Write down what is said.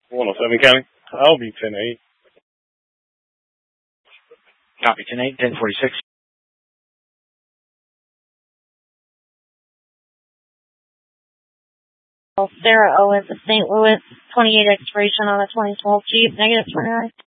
107 County. I'll be 10-8. Copy, 10-8, 1046. Sarah Owens of St. Louis, 28 expiration on a 2012 Jeep, -29.